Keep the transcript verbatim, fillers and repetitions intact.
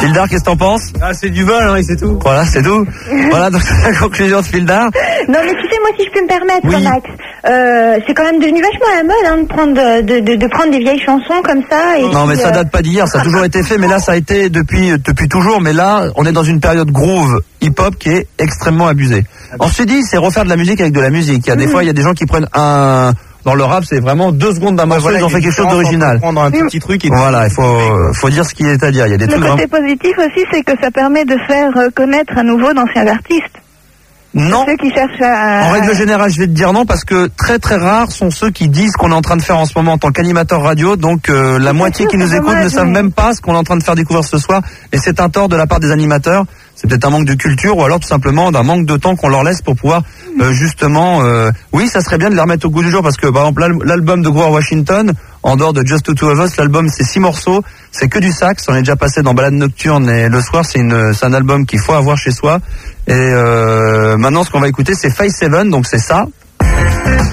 Fildar, qu'est-ce que t'en penses? Ah, c'est du vol, hein, et c'est tout. Voilà, c'est tout. Voilà, donc c'est la conclusion de Fildar. Non, mais tu sais, moi, si je peux me permettre, Oui. Max, euh, c'est quand même devenu vachement à la mode, hein, de prendre, de, de, de prendre des vieilles chansons comme ça. Et Non, puis, mais ça euh, date pas d'hier, ça a toujours été fait, mais là, ça a été depuis, depuis toujours, mais là, on est dans une période groove, hip-hop, qui est extrêmement abusée. On se dit, c'est refaire de la musique avec de la musique. Il y a des Mhm. fois, il y a des gens qui prennent un, dans le rap, c'est vraiment deux secondes d'un morceau, Voilà, ils ont il y a fait une quelque chose différence d'original. entre prendre un tout petit truc et Voilà, il faut, faut dire ce qui est à dire. Il y a des Le trucs côté vraiment... positif aussi, c'est que ça permet de faire euh, connaître à nouveau d'anciens artistes. Non. Ceux qui cherchent à... En règle générale, je vais te dire non, parce que très très rares sont ceux qui disent ce qu'on est en train de faire en ce moment en tant qu'animateur radio. Donc euh, la moitié sûr, qui nous c'est écoutent ne dommage, savent mais- même pas ce qu'on est en train de faire découvrir ce soir. Et c'est un tort de la part des animateurs. C'est peut-être un manque de culture ou alors tout simplement d'un manque de temps qu'on leur laisse pour pouvoir euh, justement... Euh, oui, ça serait bien de les remettre au goût du jour parce que par exemple l'al- l'album de Grover Washington, en dehors de Just the Two of Us, l'album c'est six morceaux, c'est que du sax. On est déjà passé dans Balade Nocturne et le soir c'est une c'est un album qu'il faut avoir chez soi. Et euh, maintenant ce qu'on va écouter c'est Phase seven, donc c'est ça.